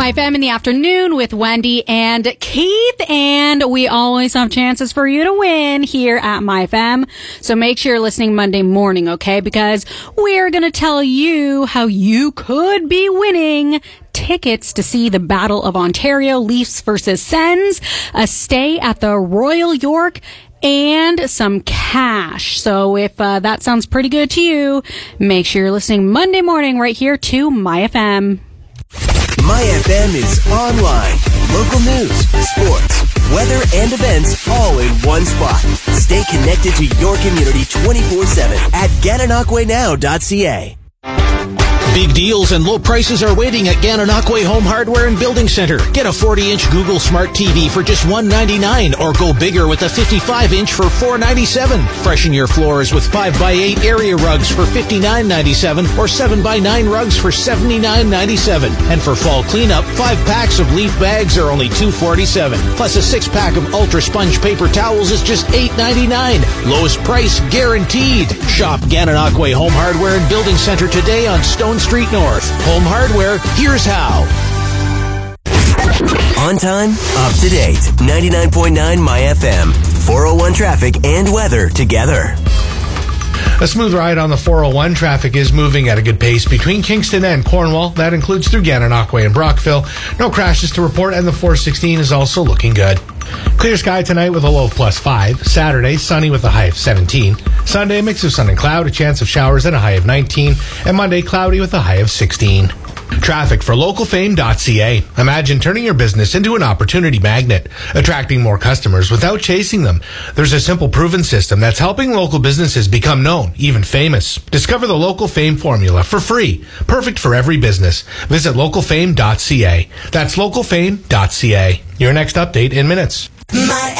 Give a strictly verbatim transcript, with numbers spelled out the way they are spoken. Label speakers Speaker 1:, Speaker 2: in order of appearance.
Speaker 1: My Fam in the Afternoon with Wendy and Keith, and we always have chances for you to win here at My Fam. So make sure you're listening Monday morning, okay? Because we're going to tell you how you could be winning tickets to see the Battle of Ontario, Leafs versus Sens, a stay at the Royal York, and some cash. So if uh, that sounds pretty good to you, make sure you're listening Monday morning right here to My F M.
Speaker 2: My F M is online. Local news, sports, weather, and events all in one spot. Stay connected to your community twenty-four seven at gananoque now dot c a.
Speaker 3: Big deals and low prices are waiting at Gananoque Home Hardware and Building Center. Get a forty inch Google Smart T V for just one hundred ninety-nine dollars or go bigger with a fifty-five inch for four hundred ninety-seven dollars. Freshen your floors with five by eight area rugs for fifty-nine ninety-seven or seven by nine rugs for seventy-nine ninety-seven. And for fall cleanup, five packs of leaf bags are only two forty-seven. Plus a six pack of Ultra Sponge paper towels is just eight ninety-nine. Lowest price guaranteed. Shop Gananoque Home Hardware and Building Center today on Stone Street North. Home Hardware, here's how.
Speaker 2: On time, up to date. ninety-nine point nine My F M. four oh one traffic and weather together.
Speaker 4: A smooth ride on the four oh one. Traffic is moving at a good pace between Kingston and Cornwall. That includes through Gananoque and Brockville. No crashes to report, and the four sixteen is also looking good. Clear sky tonight with a low of plus five. Saturday, sunny with a high of seventeen. Sunday, mix of sun and cloud, a chance of showers and a high of nineteen. And Monday, cloudy with a high of sixteen. Traffic for local fame dot c a. Imagine turning your business into an opportunity magnet, attracting more customers without chasing them. There's a simple proven system that's helping local businesses become known, even famous. Discover the Local Fame formula for free, perfect for every business. Visit local fame dot c a. That's local fame dot c a. Your next update in minutes.
Speaker 5: My